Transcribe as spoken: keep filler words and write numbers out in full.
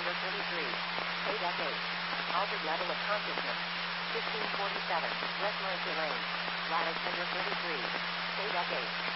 tender thirty-three. K decade. Altered level of consciousness. fifteen forty-seven. West Mercy Lane. Lattice tender thirty-three. K decade.